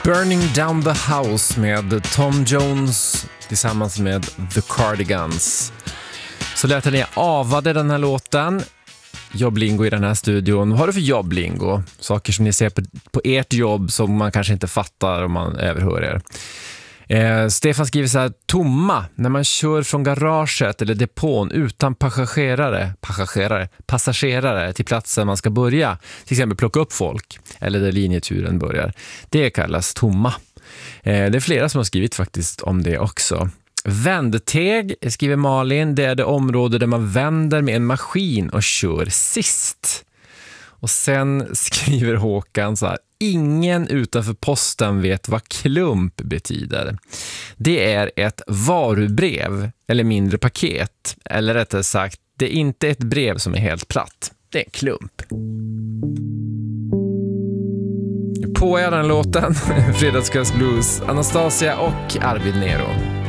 Burning Down the House med Tom Jones tillsammans med The Cardigans. Så lät ni avade den här låten. Jobblingo i den här studion. Vad har du för jobblingo? Saker som ni ser på ert jobb som man kanske inte fattar om man överhör er. Stefan skriver så här: tomma när man kör från garaget eller depån utan passagerare till platsen man ska börja. Till exempel plocka upp folk eller där linjeturen börjar. Det kallas tomma. Det är flera som har skrivit faktiskt om det också. Vändteg, skriver Malin, det är det område där man vänder med en maskin och kör sist. Och sen skriver Håkan så här: ingen utanför posten vet vad klump betyder. Det är ett varubrev eller mindre paket. Eller rättare sagt, det är inte ett brev som är helt platt. Det är en klump. På den låten, Fredagskvällsblues, Anastasia och Arvid Nero.